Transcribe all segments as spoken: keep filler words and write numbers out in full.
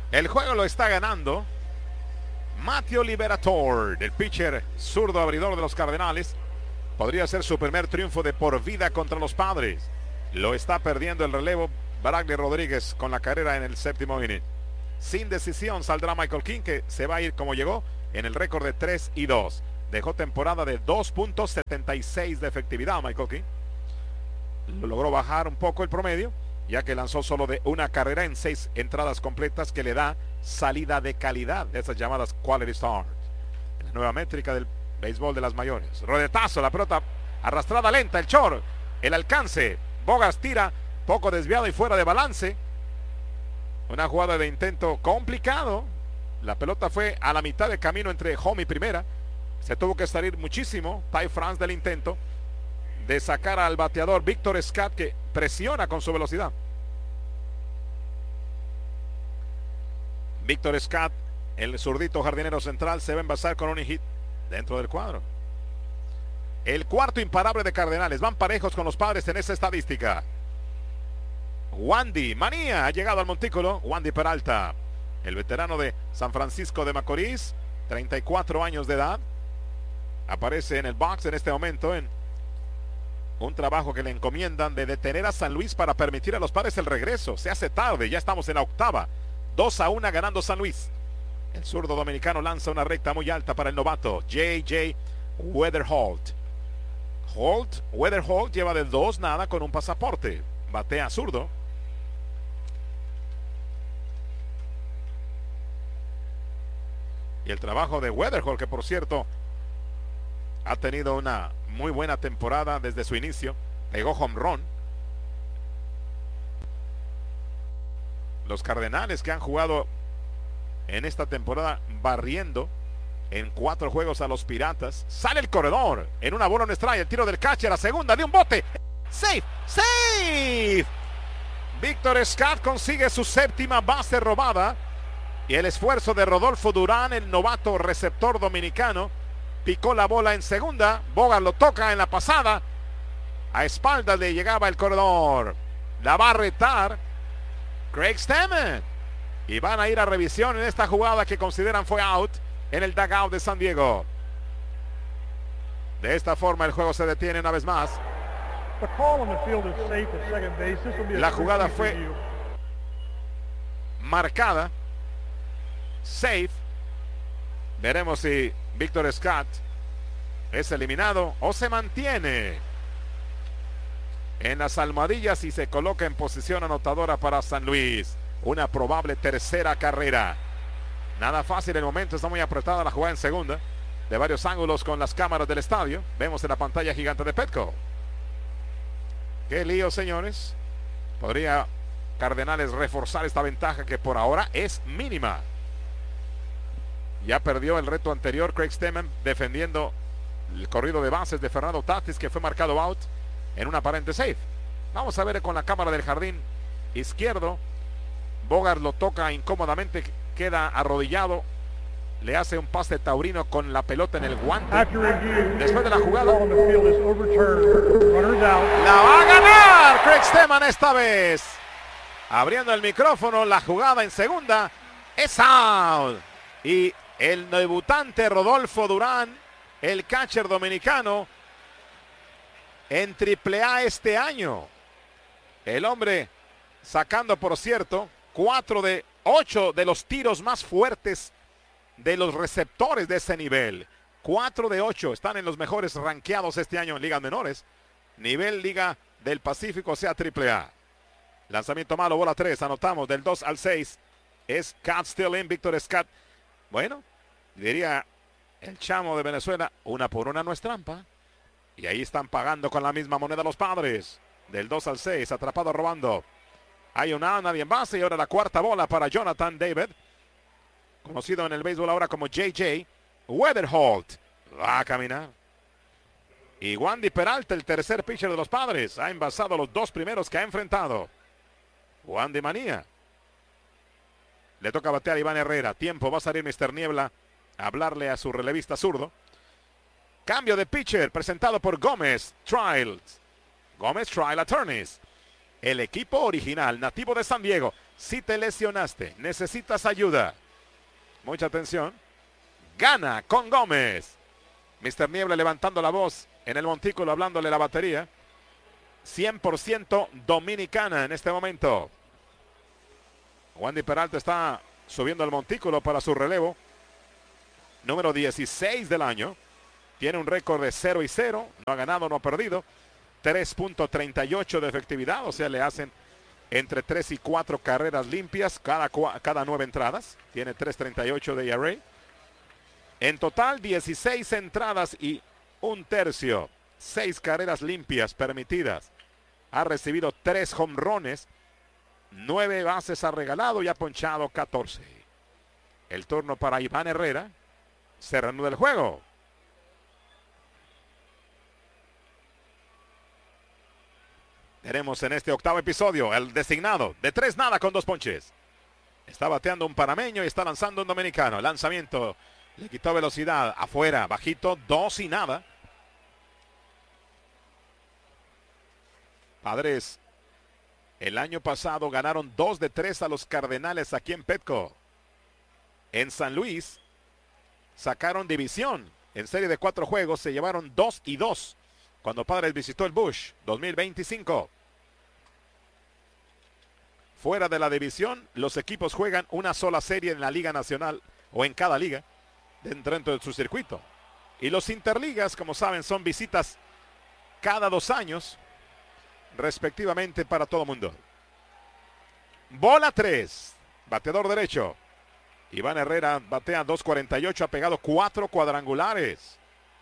El juego lo está ganando Mateo Liberatore, el pitcher zurdo abridor de los Cardenales. Podría ser su primer triunfo de por vida contra los Padres. Lo está perdiendo el relevo Bradley Rodríguez con la carrera en el séptimo inning. Sin decisión saldrá Michael King, que se va a ir como llegó en el récord de tres y dos. Dejó temporada de dos punto setenta y seis de efectividad Michael King. Logró bajar un poco el promedio, ya que lanzó solo de una carrera en seis entradas completas, que le da salida de calidad, de esas llamadas quality start. La nueva métrica del béisbol de las mayores. Rodetazo, la pelota arrastrada lenta, el short, el alcance. Bogaerts tira, poco desviado y fuera de balance. Una jugada de intento complicado. La pelota fue a la mitad de camino entre home y primera. Se tuvo que salir muchísimo Ty France del intento de sacar al bateador Víctor Scott, que presiona con su velocidad. Víctor Scott, el zurdito jardinero central, se va a envasar con un hit dentro del cuadro. El cuarto imparable de Cardenales. Van parejos con los Padres en esa estadística. Wandy Manía ha llegado al montículo. Wandy Peralta, el veterano de San Francisco de Macorís, treinta y cuatro años de edad, aparece en el box en este momento en un trabajo que le encomiendan de detener a San Luis para permitir a los Padres el regreso. Se hace tarde, ya estamos en la octava. dos a uno ganando San Luis. El zurdo dominicano lanza una recta muy alta para el novato J J Wetherholt. Holt, Wetherholt lleva de dos nada con un pasaporte. Batea zurdo. Y el trabajo de Wetherholt, que por cierto ha tenido una muy buena temporada desde su inicio. Pegó home run. Los Cardenales, que han jugado en esta temporada barriendo en cuatro juegos a los Piratas. Sale el corredor en una bola en strike. El tiro del catcher a segunda de un bote. Safe, safe. Víctor Scott consigue su séptima base robada. Y el esfuerzo de Rodolfo Durán, el novato receptor dominicano, picó la bola en segunda. Bogaerts lo toca en la pasada. A espaldas le llegaba el corredor. La va a retar Craig Stammen. Y van a ir a revisión en esta jugada que consideran fue out en el dugout de San Diego. De esta forma el juego se detiene una vez más. La jugada fue marcada. Safe. Veremos si Víctor Scott es eliminado o se mantiene en las almohadillas y se coloca en posición anotadora para San Luis. Una probable tercera carrera. Nada fácil en el momento, está muy apretada la jugada en segunda. De varios ángulos con las cámaras del estadio. Vemos en la pantalla gigante de Petco. Qué lío, señores. Podría Cardenales reforzar esta ventaja que por ahora es mínima. Ya perdió el reto anterior Craig Stammen defendiendo el corrido de bases de Fernando Tatis, que fue marcado out en un aparente safe. Vamos a ver con la cámara del jardín izquierdo. Bogaerts lo toca incómodamente, queda arrodillado, le hace un pase taurino con la pelota en el guante. Después de la jugada, la va a ganar Craig Stammen esta vez. Abriendo el micrófono, la jugada en segunda es out. Y el debutante Rodolfo Durán, el catcher dominicano, en triple A este año. El hombre sacando, por cierto, cuatro de ocho de los tiros más fuertes de los receptores de ese nivel. cuatro de ocho están en los mejores rankeados este año en ligas menores. Nivel Liga del Pacífico, o sea, triple A. Lanzamiento malo, bola tres, anotamos del dos al seis. Es Scott still in, Víctor Scott. Bueno, diría el chamo de Venezuela, una por una no es trampa. Y ahí están pagando con la misma moneda los Padres. Del dos al seis, atrapado robando. Hay una nadie en base y ahora la cuarta bola para Jonathan David, conocido en el béisbol ahora como J J Wetherholt. Va a caminar. Y Wandy Peralta, el tercer pitcher de los Padres, ha envasado los dos primeros que ha enfrentado. Wandy Manía. Le toca batear a Iván Herrera. Tiempo, va a salir mister Niebla a hablarle a su relevista zurdo. Cambio de pitcher presentado por Gómez Trials. Gómez Trial Attorneys. El equipo original, nativo de San Diego. Si te lesionaste, necesitas ayuda, mucha atención, gana con Gómez. mister Niebla levantando la voz en el montículo, hablándole a la batería. cien por ciento dominicana en este momento. Wandy Peralta está subiendo al montículo para su relevo. Número dieciséis del año. Tiene un récord de cero y cero. No ha ganado, no ha perdido. tres punto treinta y ocho de efectividad. O sea, le hacen entre tres y cuatro carreras limpias cada, cada nueve entradas. Tiene tres punto treinta y ocho de E R A. En total, dieciséis entradas y un tercio. seis carreras limpias permitidas. Ha recibido tres jonrones. nueve bases ha regalado y ha ponchado catorce. El turno para Iván Herrera. Se reanuda el juego. Tenemos en este octavo episodio el designado de tres nada con dos ponches. Está bateando un panameño y está lanzando un dominicano. Lanzamiento. Le quitó velocidad. Afuera. Bajito. Dos y nada. Padres el año pasado ganaron dos de tres a los Cardenales aquí en Petco. En San Luis sacaron división. En serie de cuatro juegos se llevaron dos y dos cuando Padres visitó el Busch dos mil veinticinco. Fuera de la división, los equipos juegan una sola serie en la Liga Nacional o en cada liga dentro de su circuito. Y los interligas, como saben, son visitas cada dos años respectivamente para todo mundo. Bola tres. Bateador derecho. Iván Herrera batea dos cuarenta y ocho. Ha pegado cuatro cuadrangulares.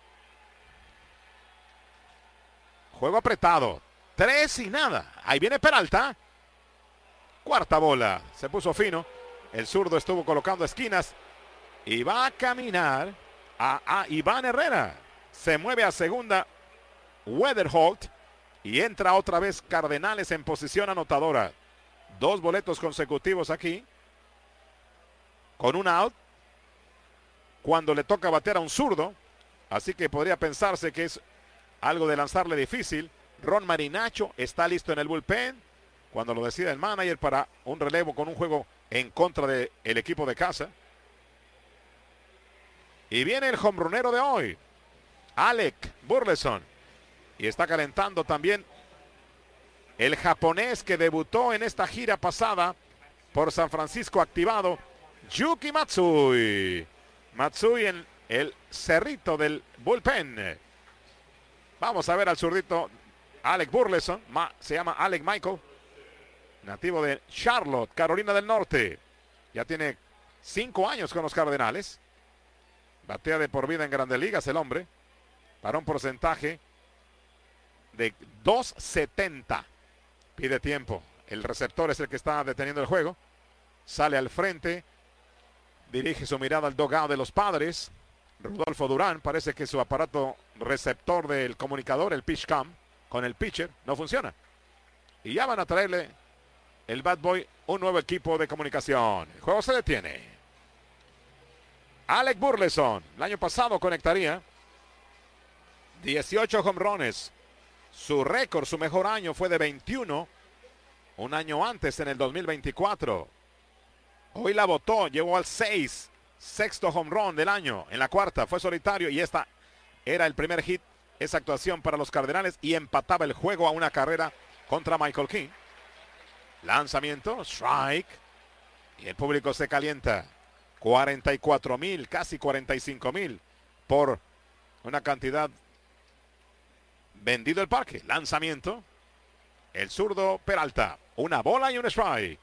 Juego apretado. Tres y nada. Ahí viene Peralta. Cuarta bola. Se puso fino. El zurdo estuvo colocando esquinas. Y va a caminar a, a Iván Herrera. Se mueve a segunda Weatherholt. Y entra otra vez Cardenales en posición anotadora. Dos boletos consecutivos aquí. Con un out. Cuando le toca batear a un zurdo. Así que podría pensarse que es algo de lanzarle difícil. Ron Marinacho está listo en el bullpen. Cuando lo decida el manager para un relevo con un juego en contra del equipo de casa. Y viene el hombronero de hoy. Alec Burleson. Y está calentando también el japonés que debutó en esta gira pasada por San Francisco, activado, Yuki Matsui. Matsui en el cerrito del bullpen. Vamos a ver al zurdito Alec Burleson. Ma, se llama Alec Michael. Nativo de Charlotte, Carolina del Norte. Ya tiene cinco años con los Cardenales. Batea de por vida en Grandes Ligas el hombre. Para un porcentaje de dos setenta. Pide tiempo. El receptor es el que está deteniendo el juego. Sale al frente. Dirige su mirada al dugout de los Padres. Rodolfo Durán. Parece que su aparato receptor del comunicador, el pitch cam, con el pitcher, no funciona. Y ya van a traerle el Bad Boy un nuevo equipo de comunicación. El juego se detiene. Alec Burleson. El año pasado conectaría dieciocho jonrones. Su récord, su mejor año fue de veintiuno, un año antes en el dos mil veinticuatro. Hoy la botó, llegó al seis, sexto home run del año. En la cuarta fue solitario y esta era el primer hit, esa actuación para los Cardenales y empataba el juego a una carrera contra Michael King. Lanzamiento, strike y el público se calienta. cuarenta y cuatro mil, casi cuarenta y cinco mil por una cantidad. Vendido el parque. Lanzamiento. El zurdo Peralta. Una bola y un strike.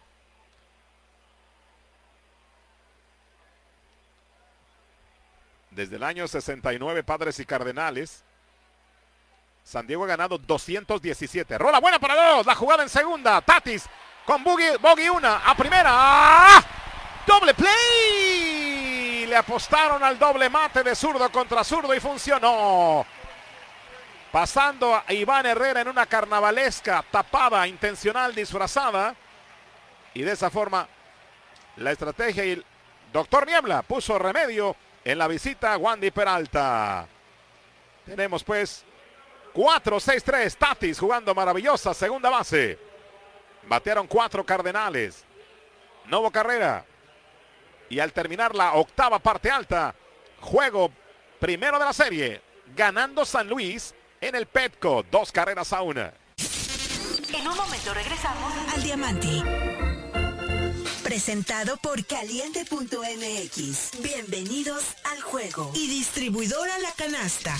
Desde el año sesenta y nueve, Padres y Cardenales. San Diego ha ganado doscientos diecisiete. Rola buena para dos. La jugada en segunda. Tatis con bogey, bogey una. A primera. ¡Ah! Doble play. Le apostaron al doble mate de zurdo contra zurdo y funcionó. Pasando a Iván Herrera en una carnavalesca tapada, intencional, disfrazada. Y de esa forma la estrategia y el doctor Niebla puso remedio en la visita a Wandy Peralta. Tenemos pues cuatro seis tres. Tatis jugando maravillosa segunda base. Batearon cuatro Cardenales. No hubo carrera. Y al terminar la octava parte alta, juego primero de la serie, ganando San Luis en el Petco, dos carreras a una. En un momento regresamos al Diamante. Presentado por Caliente punto M X. Bienvenidos al juego. Y distribuidora La Canasta.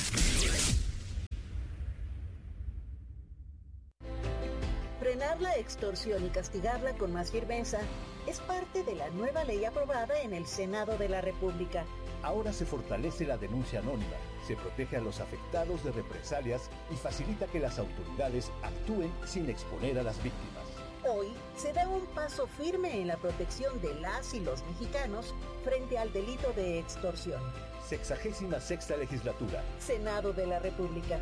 Frenar la extorsión y castigarla con más firmeza es parte de la nueva ley aprobada en el Senado de la República. Ahora se fortalece la denuncia anónima, se protege a los afectados de represalias y facilita que las autoridades actúen sin exponer a las víctimas. Hoy se da un paso firme en la protección de las y los mexicanos frente al delito de extorsión. Sexagésima sexta legislatura. Senado de la República.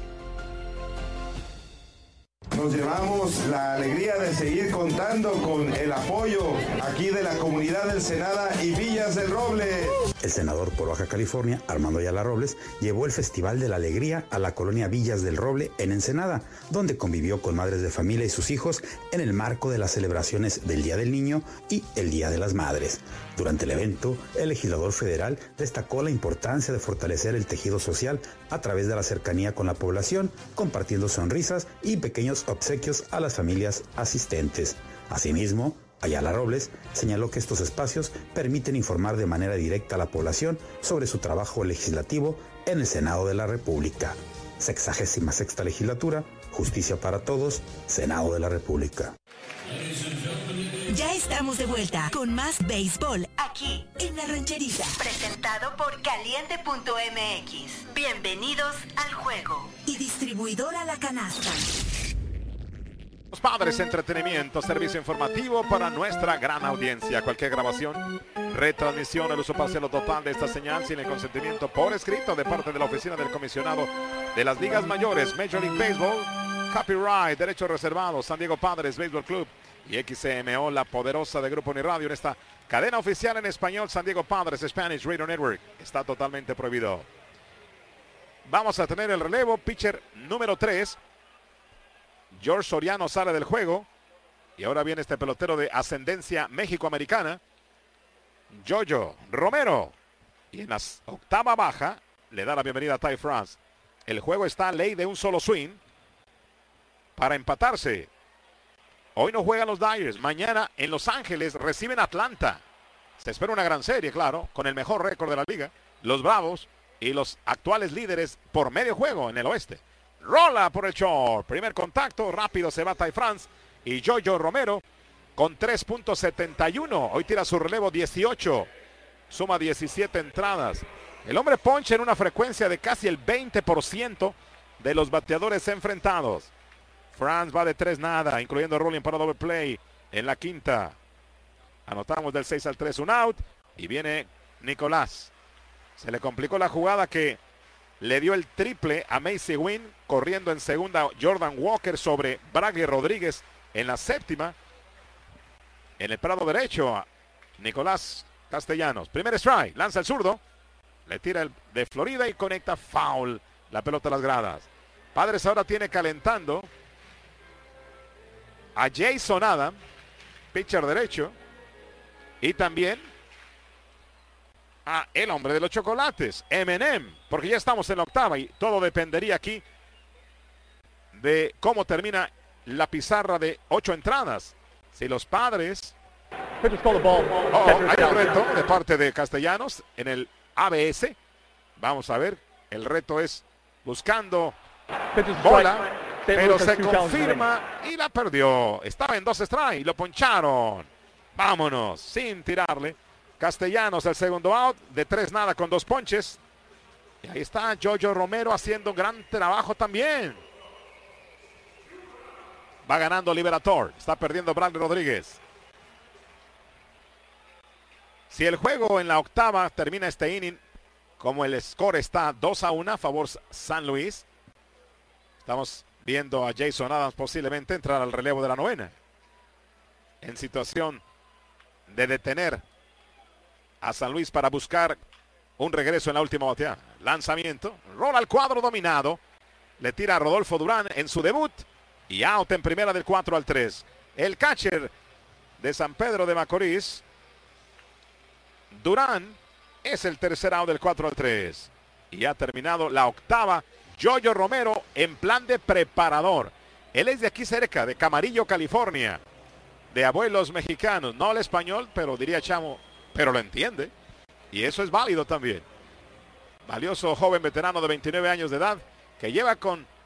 Nos llevamos la alegría de seguir contando con el apoyo aquí de la comunidad de Ensenada y Villas del Roble. El senador por Baja California, Armando Ayala Robles, llevó el Festival de la Alegría a la colonia Villas del Roble en Ensenada, donde convivió con madres de familia y sus hijos en el marco de las celebraciones del Día del Niño y el Día de las Madres. Durante el evento, el legislador federal destacó la importancia de fortalecer el tejido social a través de la cercanía con la población, compartiendo sonrisas y pequeños obsequios a las familias asistentes. Asimismo, Ayala Robles señaló que estos espacios permiten informar de manera directa a la población sobre su trabajo legislativo en el Senado de la República. Sexagésima sexta legislatura, justicia para todos, Senado de la República. Ya estamos de vuelta con más béisbol aquí en La Rancherita. Presentado por Caliente punto M X. Bienvenidos al juego. Y distribuidora La Canasta. Los Padres Entretenimiento, servicio informativo para nuestra gran audiencia. Cualquier grabación, retransmisión, el uso parcial o total de esta señal sin el consentimiento por escrito de parte de la oficina del comisionado de las ligas mayores, Major League Baseball, copyright, derechos reservados, San Diego Padres Baseball Club y X C M O, la poderosa de Grupo Uniradio en esta cadena oficial en español, San Diego Padres Spanish Radio Network. Está totalmente prohibido. Vamos a tener el relevo, pitcher número tres. George Soriano sale del juego y ahora viene este pelotero de ascendencia mexicoamericana, Jojo Romero, y en la octava baja le da la bienvenida a Ty France. El juego está a ley de un solo swing para empatarse. Hoy no juegan los Dyers, mañana en Los Ángeles reciben Atlanta. Se espera una gran serie, claro, con el mejor récord de la liga, los Bravos y los actuales líderes por medio juego en el oeste. Rola por el short. Primer contacto. Rápido se va Ty France. Y Jojo Romero con tres punto setenta y uno. Hoy tira su relevo dieciocho. Suma diecisiete entradas. El hombre poncha en una frecuencia de casi el veinte por ciento de los bateadores enfrentados. France va de tres nada, incluyendo rolling para doble play en la quinta. Anotamos del seis al tres un out. Y viene Nicolás. Se le complicó la jugada que le dio el triple a Macy Wynn, corriendo en segunda Jordan Walker sobre Bradley Rodríguez en la séptima. En el prado derecho, Nicolás Castellanos. Primer strike, lanza el zurdo, le tira el de Florida y conecta foul, la pelota a las gradas. Padres ahora tiene calentando a Jason Adam, pitcher derecho, y también a el hombre de los chocolates, Eminem, porque ya estamos en la octava y todo dependería aquí de cómo termina la pizarra de ocho entradas. Si los Padres... Oh, hay un reto de parte de Castellanos en el A B S. Vamos a ver, el reto es buscando bola, pero se confirma y la perdió. Estaba en dos strikes, lo poncharon. Vámonos, sin tirarle. Castellanos el segundo out, de tres nada con dos ponches. Y ahí está Jojo Romero haciendo un gran trabajo también. Va ganando Liberator, está perdiendo Bradley Rodríguez. Si el juego en la octava termina este inning, como el score está dos a uno a favor San Luis, estamos viendo a Jason Adams posiblemente entrar al relevo de la novena. En situación de detener a San Luis para buscar un regreso en la última bateada. Lanzamiento, rola al cuadro dominado, le tira a Rodolfo Durán en su debut y out en primera del cuatro al tres. el catcher de San Pedro de Macorís. Durán es el tercer out del cuatro a tres. Y ha terminado la octava. Yoyo Romero en plan de preparador. Él es de aquí cerca, de Camarillo, California. De abuelos mexicanos. No habla español, pero diría Chamo, pero lo entiende. Y eso es válido también. Valioso joven veterano de veintinueve años de edad que lleva con